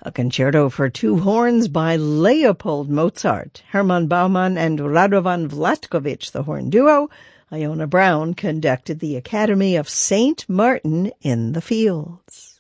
A concerto for two horns by Leopold Mozart, Hermann Baumann and Radovan Vlatkovich, the horn duo. Iona Brown conducted the Academy of St. Martin in the Fields.